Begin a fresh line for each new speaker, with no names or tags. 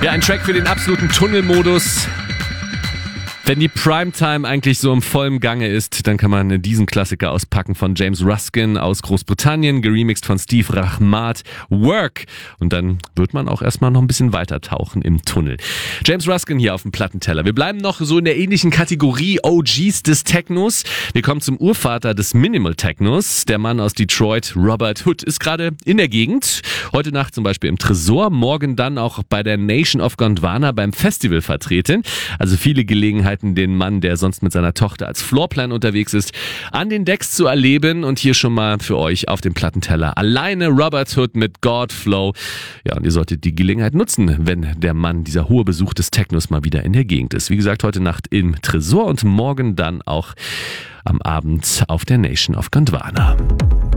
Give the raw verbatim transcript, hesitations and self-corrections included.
Ja, ein Track für den absoluten Tunnelmodus. Wenn die Primetime eigentlich so im vollen Gange ist, dann kann man diesen Klassiker auspacken von James Ruskin aus Großbritannien, geremixed von Steve Rachmat, Work. Und dann wird man auch erstmal noch ein bisschen weiter tauchen im Tunnel. James Ruskin hier auf dem Plattenteller. Wir bleiben noch so in der ähnlichen Kategorie O Gs des Technos. Wir kommen zum Urvater des Minimal Technos. Der Mann aus Detroit, Robert Hood, ist gerade in der Gegend. Heute Nacht zum Beispiel im Tresor, morgen dann auch bei der Nation of Gondwana beim Festival vertreten. Also viele Gelegenheiten, den Mann, der sonst mit seiner Tochter als Floorplan unterwegs ist, an den Decks zu erleben. Und hier schon mal für euch auf dem Plattenteller alleine Robert Hood mit God Flow. Ja, und ihr solltet die Gelegenheit nutzen, wenn der Mann, dieser hohe Besuch des Technos, mal wieder in der Gegend ist. Wie gesagt, heute Nacht im Tresor und morgen dann auch am Abend auf der Nation of Gondwana.